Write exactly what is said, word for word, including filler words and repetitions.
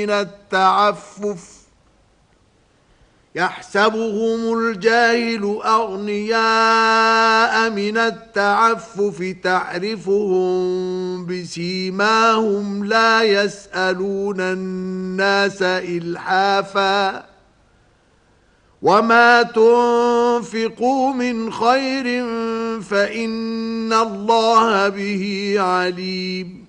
من التعفف يحسبهم الجاهل أغنياء من التعفف تعرفهم بسيماهم لا يسألون الناس إلحافا وما تنفقوا من خير فإن الله به عليم